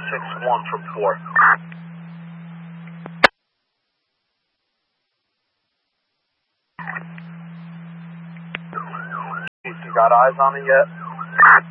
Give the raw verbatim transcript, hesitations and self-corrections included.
six one from four. You got eyes on it yet?